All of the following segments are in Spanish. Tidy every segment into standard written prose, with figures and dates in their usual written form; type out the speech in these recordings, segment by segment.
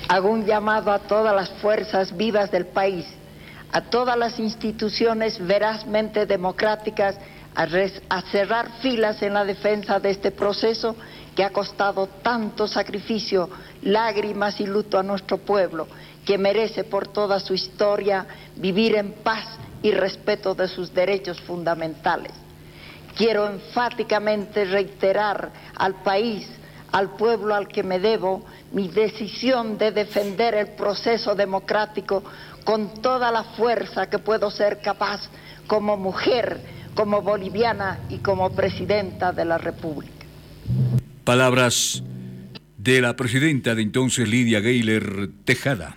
Hago un llamado a todas las fuerzas vivas del país, a todas las instituciones verazmente democráticas, a cerrar filas en la defensa de este proceso que ha costado tanto sacrificio, lágrimas y luto a nuestro pueblo, que merece por toda su historia vivir en paz y respeto de sus derechos fundamentales. Quiero enfáticamente reiterar al país, al pueblo al que me debo, mi decisión de defender el proceso democrático con toda la fuerza que puedo ser capaz como mujer, como boliviana y como presidenta de la República. Palabras de la presidenta de entonces, Lidia Gayler Tejada.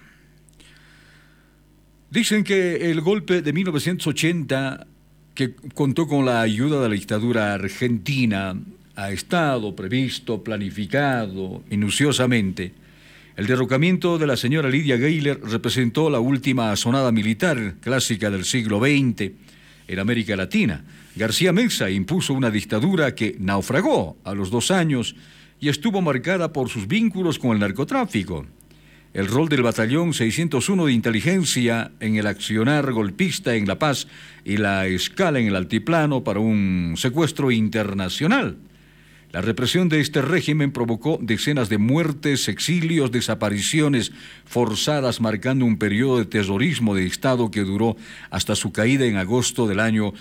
Dicen que el golpe de 1980, que contó con la ayuda de la dictadura argentina, ha estado previsto, planificado minuciosamente. El derrocamiento de la señora Lidia Gayler representó la última asonada militar clásica del siglo XX en América Latina. García Meza impuso una dictadura que naufragó a los 2 años y estuvo marcada por sus vínculos con el narcotráfico. El rol del batallón 601 de inteligencia en el accionar golpista en La Paz y la escala en el altiplano para un secuestro internacional. La represión de este régimen provocó decenas de muertes, exilios, desapariciones forzadas, marcando un periodo de terrorismo de Estado que duró hasta su caída en agosto del año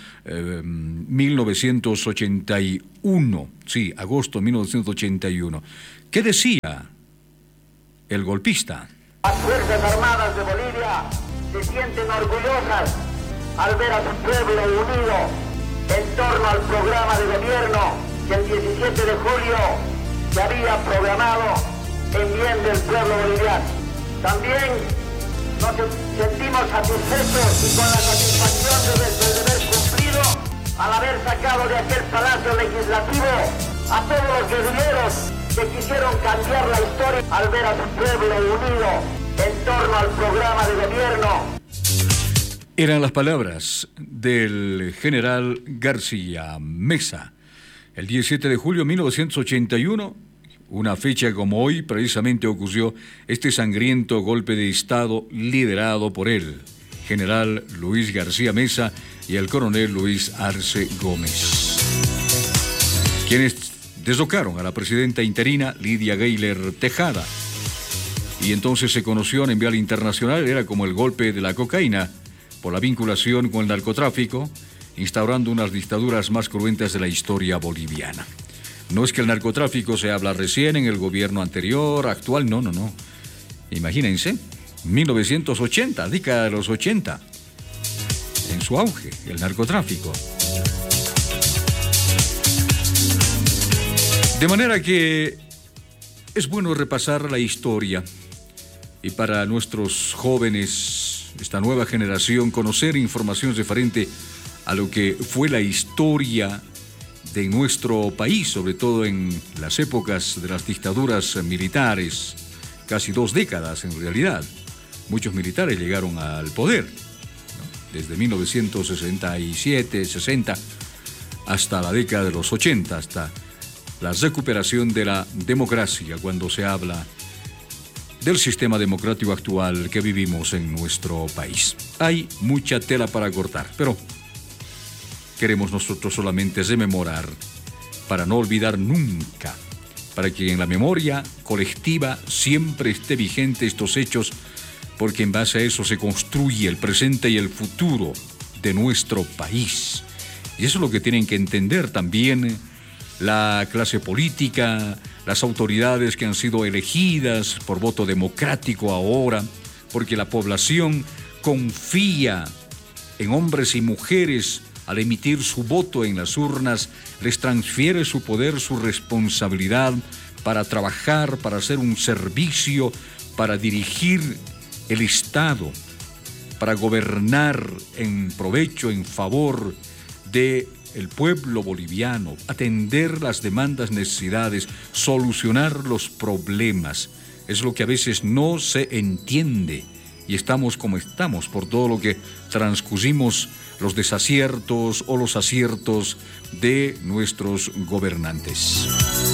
1981. Sí, agosto 1981. ¿Qué decía el golpista? Las Fuerzas Armadas de Bolivia se sienten orgullosas al ver a su pueblo unido en torno al programa de gobierno que el 17 de julio se había programado en bien del pueblo boliviano. También nos sentimos satisfechos y con la satisfacción de nuestro deber cumplido al haber sacado de aquel palacio legislativo a todos los guerrilleros que quisieron cambiar la historia al ver a su pueblo unido en torno al programa de gobierno. Eran las palabras del general García Meza. El 17 de julio de 1981, una fecha como hoy, precisamente ocurrió este sangriento golpe de Estado liderado por el general Luis García Meza y el coronel Luis Arce Gómez, quienes deslocaron a la presidenta interina Lidia Gayler Tejada. Y entonces se conoció a nivel internacional, era como el golpe de la cocaína, por la vinculación con el narcotráfico, instaurando unas dictaduras más cruentas de la historia boliviana. No es que el narcotráfico se habla recién en el gobierno anterior, actual, no. Imagínense, 1980, década de los 80, en su auge, el narcotráfico. De manera que es bueno repasar la historia y para nuestros jóvenes, esta nueva generación, conocer información referente a lo que fue la historia de nuestro país, sobre todo en las épocas de las dictaduras militares, casi 2 décadas en realidad. Muchos militares llegaron al poder, ¿no? Desde 1967, 60, hasta la década de los 80, hasta la recuperación de la democracia, cuando se habla del sistema democrático actual que vivimos en nuestro país. Hay mucha tela para cortar, pero queremos nosotros solamente rememorar para no olvidar nunca, para que en la memoria colectiva siempre esté vigente estos hechos, porque en base a eso se construye el presente y el futuro de nuestro país. Y eso es lo que tienen que entender también la clase política, las autoridades que han sido elegidas por voto democrático ahora, porque la población confía en hombres y mujeres. Al emitir su voto en las urnas, les transfiere su poder, su responsabilidad para trabajar, para hacer un servicio, para dirigir el Estado, para gobernar en provecho, en favor del pueblo boliviano, atender las demandas, necesidades, solucionar los problemas. Es lo que a veces no se entiende y estamos como estamos por todo lo que transcurrimos, los desaciertos o los aciertos de nuestros gobernantes.